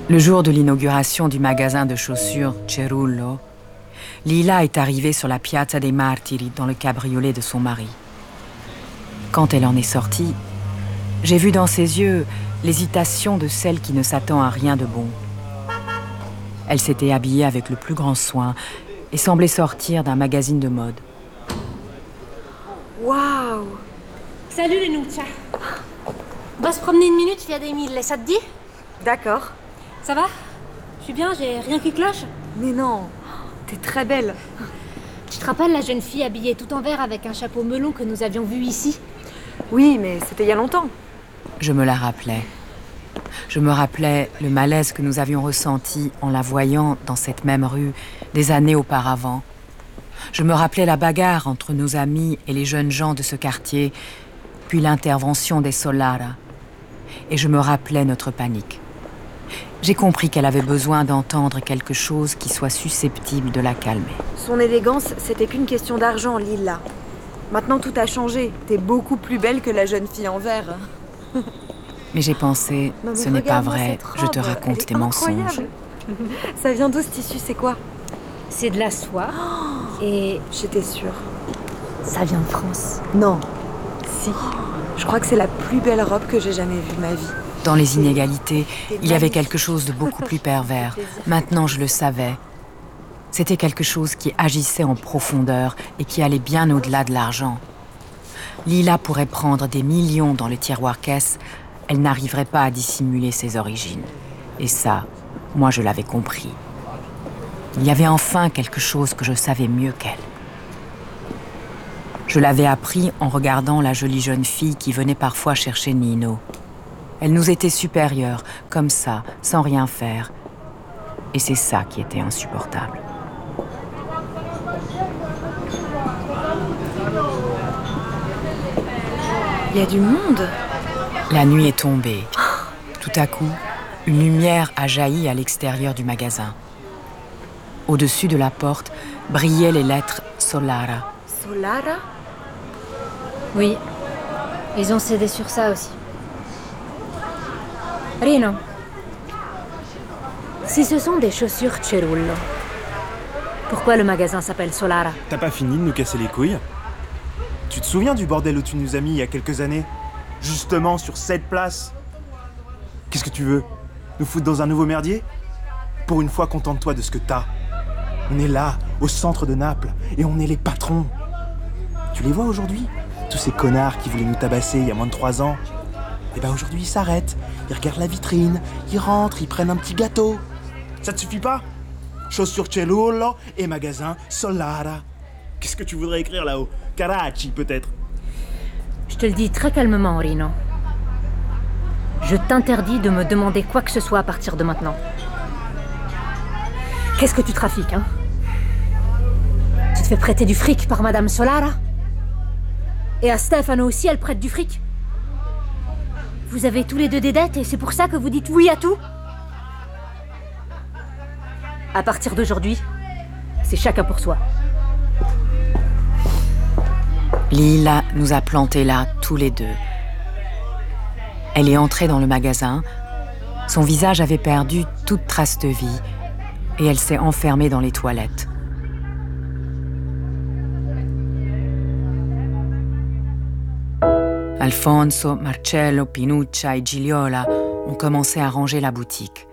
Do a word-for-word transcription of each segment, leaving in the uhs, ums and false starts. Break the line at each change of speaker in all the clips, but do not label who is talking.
Le jour de l'inauguration du magasin de chaussures Cerullo, Lila est arrivée sur la Piazza dei Martiri dans le cabriolet de son mari. Quand elle en est sortie, j'ai vu dans ses yeux l'hésitation de celle qui ne s'attend à rien de bon. Elle s'était habillée avec le plus grand soin et semblait sortir d'un magazine de mode.
Waouh!
Salut les Nuccia. On va se promener une minute via des milles, ça te dit?
D'accord.
Ça va? Je suis bien, j'ai rien qui cloche?
Mais non, t'es très belle.
Tu te rappelles la jeune fille habillée tout en vert avec un chapeau melon que nous avions vu ici?
Oui, mais c'était il y a longtemps.
Je me la rappelais. Je me rappelais le malaise que nous avions ressenti en la voyant dans cette même rue des années auparavant. Je me rappelais la bagarre entre nos amis et les jeunes gens de ce quartier, puis l'intervention des Solara. Et je me rappelais notre panique. J'ai compris qu'elle avait besoin d'entendre quelque chose qui soit susceptible de la calmer.
Son élégance, c'était qu'une question d'argent, Lila. Maintenant, tout a changé. T'es beaucoup plus belle que la jeune fille en vert.
Mais j'ai pensé,
non, mais
ce n'est pas
regarde-moi
vrai,
cette robe,
je te raconte
elle
des
est
mensonges.
incroyable. Ça vient d'où ce tissu, c'est quoi?
C'est de la soie. Oh, et
j'étais sûre.
Ça vient de France.
Non. Si. Je crois que c'est la plus belle robe que j'ai jamais vue de ma vie.
Dans les inégalités, il y avait quelque chose de beaucoup plus pervers. Maintenant, je le savais. C'était quelque chose qui agissait en profondeur et qui allait bien au-delà de l'argent. Lila pourrait prendre des millions dans le tiroir-caisse, elle n'arriverait pas à dissimuler ses origines. Et ça, moi je l'avais compris. Il y avait enfin quelque chose que je savais mieux qu'elle. Je l'avais appris en regardant la jolie jeune fille qui venait parfois chercher Nino. Elle nous était supérieure, comme ça, sans rien faire. Et c'est ça qui était insupportable.
Il y a du monde.
La nuit est tombée. Tout à coup, une lumière a jailli à l'extérieur du magasin. Au-dessus de la porte brillaient les lettres Solara.
Solara?
Oui, ils ont cédé sur ça aussi. Rino, si ce sont des chaussures Cerullo, pourquoi le magasin s'appelle Solara?
T'as pas fini de nous casser les couilles? Tu te souviens du bordel où tu nous as mis il y a quelques années? Justement sur cette place. Qu'est-ce que tu veux? Nous foutre dans un nouveau merdier? Pour une fois, contente-toi de ce que t'as. On est là, au centre de Naples, et on est les patrons. Tu les vois aujourd'hui? Tous ces connards qui voulaient nous tabasser il y a moins de trois ans. Et ben aujourd'hui, ils s'arrêtent, ils regardent la vitrine, ils rentrent, ils prennent un petit gâteau. Ça te suffit pas? Chaussures Cerullo et magasin Solara. Qu'est-ce que tu voudrais écrire là-haut? Karachi, peut-être?
Je te le dis très calmement, Rino. Je t'interdis de me demander quoi que ce soit à partir de maintenant. Qu'est-ce que tu trafiques, hein? Tu te fais prêter du fric par Madame Solara? Et à Stefano aussi, elle prête du fric? Vous avez tous les deux des dettes et c'est pour ça que vous dites oui à tout? À partir d'aujourd'hui, c'est chacun pour soi.
Lila nous a plantés là, tous les deux. Elle est entrée dans le magasin. Son visage avait perdu toute trace de vie. Et elle s'est enfermée dans les toilettes. Alfonso, Marcello, Pinuccia et Giliola ont commencé à ranger la boutique.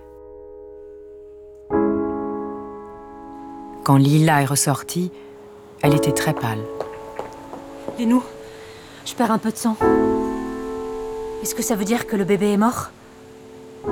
Quand Lila est ressortie, elle était très pâle.
Et nous, je perds un peu de sang. Est-ce que ça veut dire que le bébé est mort?